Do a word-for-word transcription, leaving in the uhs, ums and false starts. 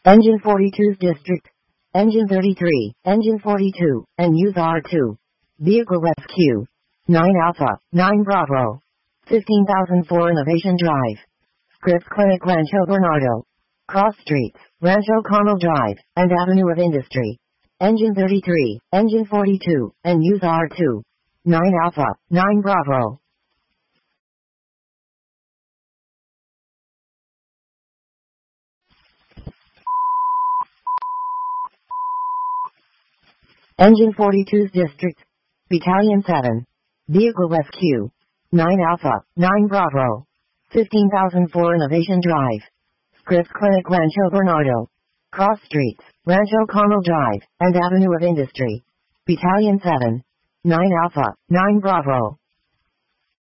Engine forty-two's district. Engine thirty-three, Engine forty-two, and use R two. Vehicle rescue. nine Alpha, nine Bravo. fifteen thousand four Innovation Drive. Scripps Clinic Rancho Bernardo. Cross Streets, Rancho Carmel Drive, and Avenue of Industry. Engine thirty-three, Engine forty-two, and use R two. nine Alpha, nine Bravo. Engine forty-two's district. Battalion seven. Vehicle rescue. nine Alpha, nine Bravo. fifteen thousand four Innovation Drive. Scripps Clinic Rancho Bernardo. Cross Streets, Rancho Carmel Drive, and Avenue of Industry. Battalion seven. nine Alpha, nine Bravo.